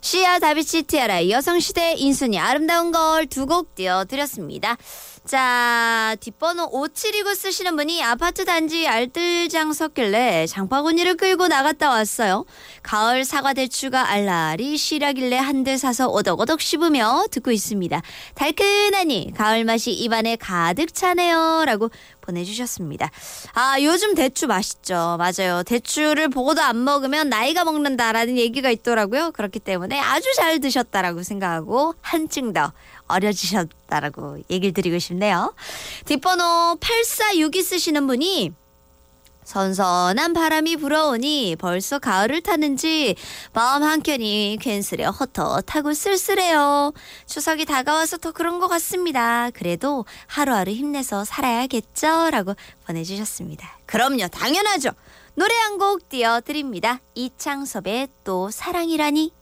시아 다비치 티아라 여성시대 인순이 아름다운 걸 두 곡 띄워드렸습니다. 자, 뒷번호 5729 쓰시는 분이 아파트 단지 알뜰장 섰길래 장바구니를 끌고 나갔다 왔어요. 가을 사과 대추가 알알이 시라길래 한 대 사서 오덕오덕 씹으며 듣고 있습니다. 달큰하니 가을 맛이 입안에 가득 차네요 라고 보내주셨습니다. 아, 요즘 대추 맛있죠. 맞아요. 대추를 보고도 안 먹으면 나이가 먹는다라는 얘기가 있더라고요. 그렇기 때문에 아주 잘 드셨다라고 생각하고 한층 더 어려지셨다라고 얘기를 드리고 싶네요. 뒷번호 8462 쓰시는 분이 선선한 바람이 불어오니 벌써 가을을 타는지 마음 한켠이 괜스레 헛헛하고 쓸쓸해요. 추석이 다가와서 더 그런 것 같습니다. 그래도 하루하루 힘내서 살아야겠죠? 라고 보내주셨습니다. 그럼요. 당연하죠. 노래 한 곡 띄워드립니다. 이창섭의 또 사랑이라니.